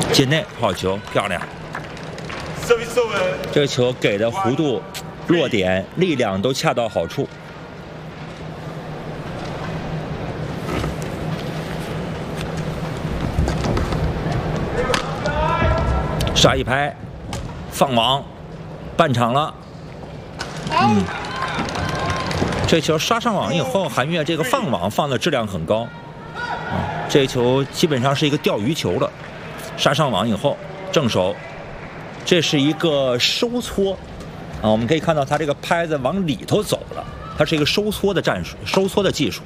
界内好球，漂亮。这个球给的弧度、落点、力量都恰到好处。杀一拍，放网，半场了。这球杀上网以后，韩悦这个放网放的质量很高。这球基本上是一个钓鱼球了。杀上网以后，正手，这是一个收搓。我们可以看到他这个拍子往里头走了，它是一个收搓的战术，收搓的技术。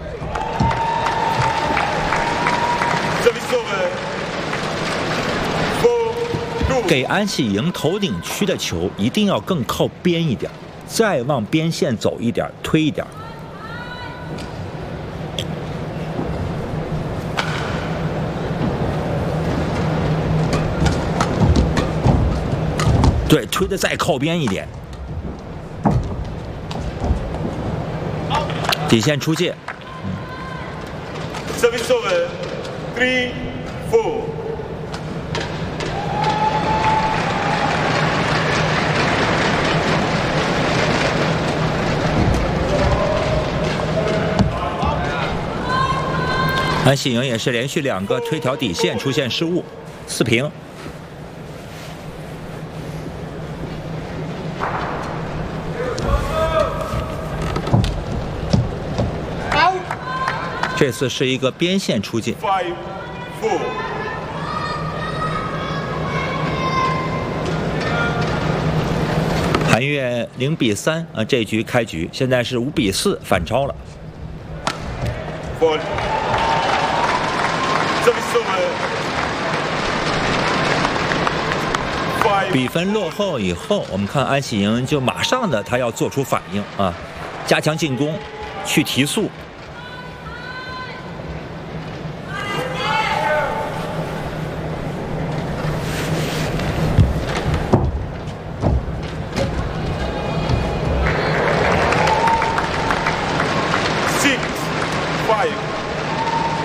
给安喜莹头顶区的球一定要更靠边一点，再往边线走一点，推一点。对，推的再靠边一点。底线出界。 Service over, 3-4。 安喜莹也是连续2个推挑底线出现失误，4平。这次是一个边线出界。 5-4。 韩悦0-3这局开局，现在是5-4反超了。比分落后以后，我们看安喜莹就马上的他要做出反应啊，加强进攻，去提速。